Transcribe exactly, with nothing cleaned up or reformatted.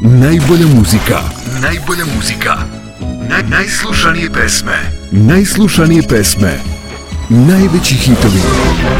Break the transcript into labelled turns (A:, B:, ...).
A: Najbolja muzika. Najbolja muzika. Naj, najslušanije pesme. Najslušanije pesme. Najveći hitovi.